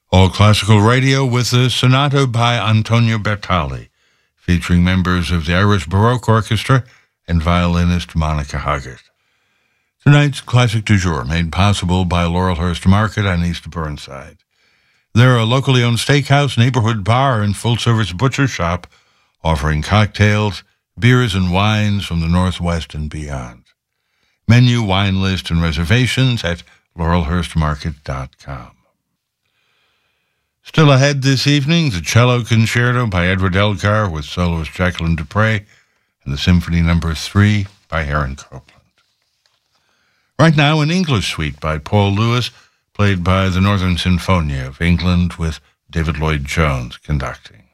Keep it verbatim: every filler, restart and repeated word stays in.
All Classical Radio with a sonata by Antonio Bertali, featuring members of the Irish Baroque Orchestra and violinist Monica Hoggart. Tonight's Classic du Jour made possible by Laurelhurst Market on East Burnside. They're a locally owned steakhouse, neighborhood bar, and full-service butcher shop offering cocktails, beers, and wines from the Northwest and beyond. Menu, wine list, and reservations at laurelhurst market dot com. Still ahead this evening, the Cello Concerto by Edward Elgar with soloist Jacqueline Dupre and the Symphony Number three by Aaron Copland. Right now, an English suite by Paul Lewis, played by the Northern Sinfonia of England with David Lloyd-Jones conducting.